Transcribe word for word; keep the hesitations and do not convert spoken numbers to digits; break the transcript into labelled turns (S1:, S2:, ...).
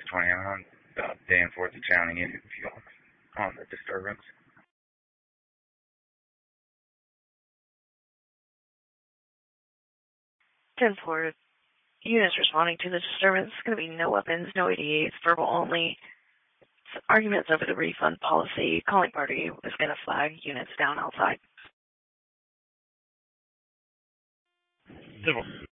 S1: twenty on the Danforth County field on the disturbance.
S2: ten four, units responding to the disturbance. It's going to be no weapons, no A D As, verbal only. It's arguments over the refund policy. Calling party is going to flag units down outside.
S3: Civil.